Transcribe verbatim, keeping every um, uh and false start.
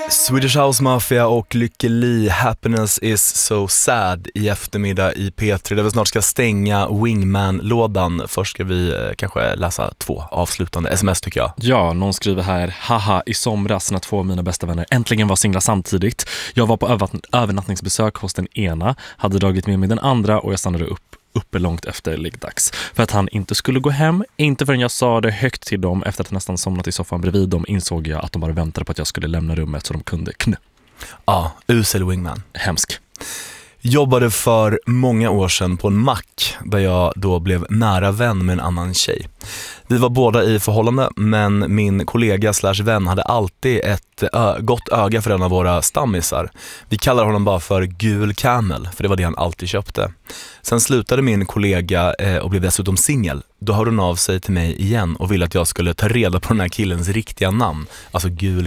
Swedish House Mafia och Lykke Li, Happiness is so sad i eftermiddag i P tre där vi snart ska stänga Wingman-lådan. Först ska vi eh, kanske läsa två avslutande sms tycker jag. Ja, någon skriver här: haha, i somras när två av mina bästa vänner äntligen var singlar samtidigt. Jag var på över- övernattningsbesök hos den ena, hade dragit med mig den andra och jag stannade upp uppe långt efter liggdags. För att han inte skulle gå hem, inte förrän jag sa det högt till dem efter att nästan somnat i soffan bredvid dem, insåg jag att de bara väntade på att jag skulle lämna rummet så de kunde knö. Ja, usel Wingman. Hemsk. Jobbade för många år sedan på en mack där jag då blev nära vän med en annan tjej. Vi var båda i förhållande, men min kollega slash vän hade alltid ett ö- gott öga för en av våra stammisar. Vi kallar honom bara för Gul Camel, för det var det han alltid köpte. Sen slutade min kollega eh, och blev dessutom singel. Då hörde hon av sig till mig igen och ville att jag skulle ta reda på den här killens riktiga namn, alltså Gul